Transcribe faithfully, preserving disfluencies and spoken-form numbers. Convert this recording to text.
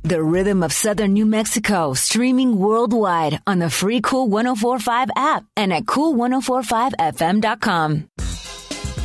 The Rhythm of Southern New Mexico, streaming worldwide on the free Cool one oh four five app and at cool ten forty-five f m dot com.